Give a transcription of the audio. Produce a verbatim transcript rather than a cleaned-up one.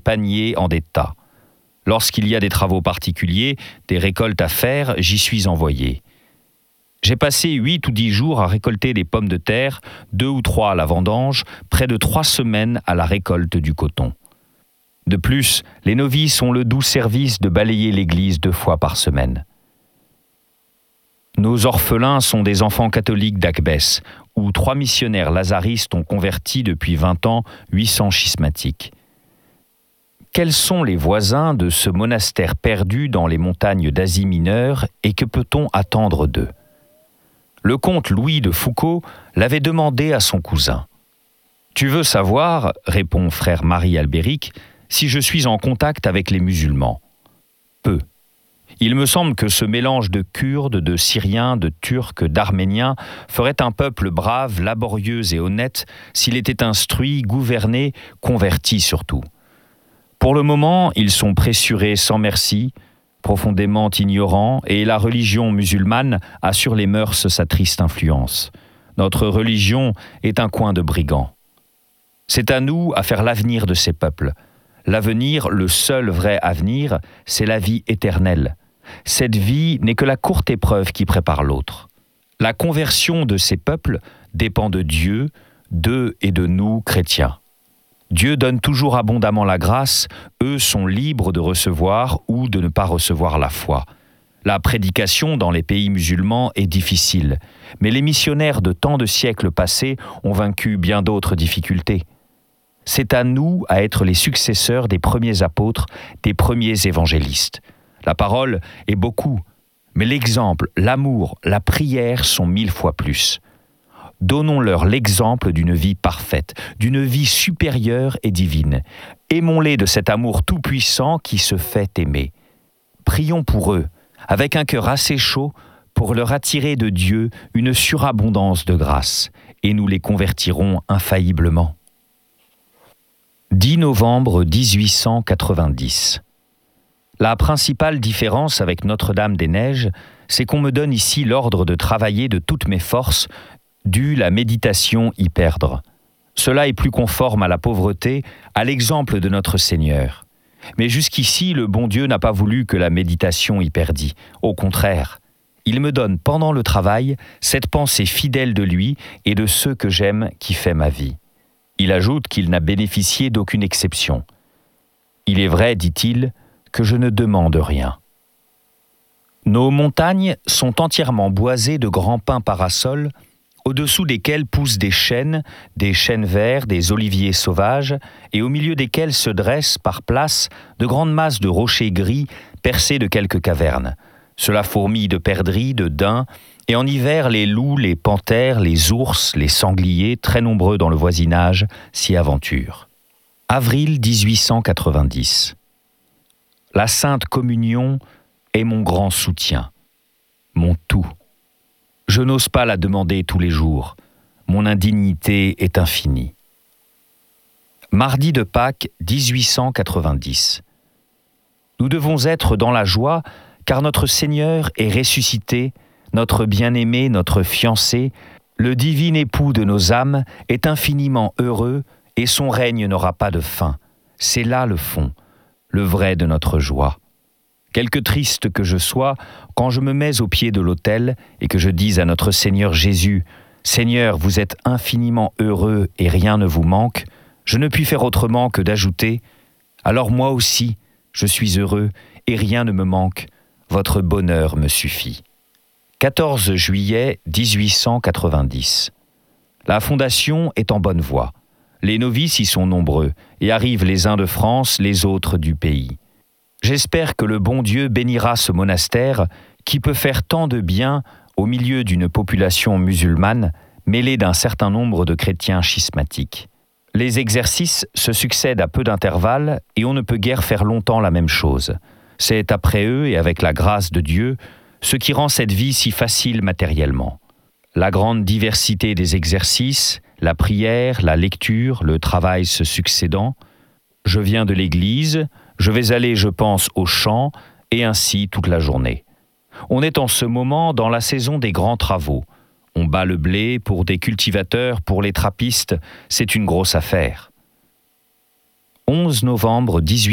paniers en des tas. Lorsqu'il y a des travaux particuliers, des récoltes à faire, j'y suis envoyé. J'ai passé huit ou dix jours à récolter des pommes de terre, deux ou trois à la vendange, près de trois semaines à la récolte du coton. De plus, les novices ont le doux service de balayer l'église deux fois par semaine. Nos orphelins sont des enfants catholiques d'Akbès, où trois missionnaires lazaristes ont converti depuis vingt ans huit cents schismatiques. Quels sont les voisins de ce monastère perdu dans les montagnes d'Asie mineure et que peut-on attendre d'eux ? Le comte Louis de Foucauld l'avait demandé à son cousin. « Tu veux savoir, répond frère Marie Albéric, si je suis en contact avec les musulmans ? Peu. Il me semble que ce mélange de Kurdes, de Syriens, de Turcs, d'Arméniens ferait un peuple brave, laborieux et honnête s'il était instruit, gouverné, converti surtout. Pour le moment, ils sont pressurés sans merci, profondément ignorants, et la religion musulmane a sur les mœurs sa triste influence. Notre religion est un coin de brigands. C'est à nous à faire l'avenir de ces peuples. L'avenir, le seul vrai avenir, c'est la vie éternelle. Cette vie n'est que la courte épreuve qui prépare l'autre. La conversion de ces peuples dépend de Dieu, d'eux et de nous, chrétiens. Dieu donne toujours abondamment la grâce, eux sont libres de recevoir ou de ne pas recevoir la foi. La prédication dans les pays musulmans est difficile, mais les missionnaires de tant de siècles passés ont vaincu bien d'autres difficultés. C'est à nous à être les successeurs des premiers apôtres, des premiers évangélistes. La parole est beaucoup, mais l'exemple, l'amour, la prière sont mille fois plus. Donnons-leur l'exemple d'une vie parfaite, d'une vie supérieure et divine. Aimons-les de cet amour tout-puissant qui se fait aimer. Prions pour eux, avec un cœur assez chaud, pour leur attirer de Dieu une surabondance de grâce, et nous les convertirons infailliblement. dix novembre dix-huit cent quatre-vingt-dix. La principale différence avec Notre-Dame-des-Neiges, c'est qu'on me donne ici l'ordre de travailler de toutes mes forces, dû la méditation y perdre. Cela est plus conforme à la pauvreté, à l'exemple de notre Seigneur. Mais jusqu'ici, le bon Dieu n'a pas voulu que la méditation y perdît. Au contraire, il me donne pendant le travail cette pensée fidèle de lui et de ceux que j'aime qui fait ma vie. Il ajoute qu'il n'a bénéficié d'aucune exception. Il est vrai, dit-il, que je ne demande rien. Nos montagnes sont entièrement boisées de grands pins parasols, au-dessous desquels poussent des chênes, des chênes verts, des oliviers sauvages, et au milieu desquels se dressent par places de grandes masses de rochers gris percés de quelques cavernes. Cela fourmille de perdrix, de daims, et en hiver, les loups, les panthères, les ours, les sangliers, très nombreux dans le voisinage, s'y aventurent. Avril dix-huit cent quatre-vingt-dix. La Sainte Communion est mon grand soutien, mon tout. Je n'ose pas la demander tous les jours. Mon indignité est infinie. Mardi de Pâques dix-huit cent quatre-vingt-dix. Nous devons être dans la joie, car notre Seigneur est ressuscité, notre bien-aimé, notre fiancé, le divin époux de nos âmes, est infiniment heureux et son règne n'aura pas de fin. C'est là le fond, le vrai de notre joie. Quelque triste que je sois, quand je me mets au pied de l'autel et que je dis à notre Seigneur Jésus, « Seigneur, vous êtes infiniment heureux et rien ne vous manque », je ne puis faire autrement que d'ajouter, « Alors moi aussi, je suis heureux et rien ne me manque, votre bonheur me suffit. » quatorze juillet dix-huit cent quatre-vingt-dix. La fondation est en bonne voie. Les novices y sont nombreux et arrivent les uns de France, les autres du pays. J'espère que le bon Dieu bénira ce monastère qui peut faire tant de bien au milieu d'une population musulmane mêlée d'un certain nombre de chrétiens schismatiques. Les exercices se succèdent à peu d'intervalles et on ne peut guère faire longtemps la même chose. C'est après eux et avec la grâce de Dieu ce qui rend cette vie si facile matériellement. La grande diversité des exercices, la prière, la lecture, le travail se succédant. Je viens de l'église, je vais aller, je pense, au champ, et ainsi toute la journée. On est en ce moment dans la saison des grands travaux. On bat le blé pour des cultivateurs, pour les trappistes, c'est une grosse affaire. onze novembre mille huit cent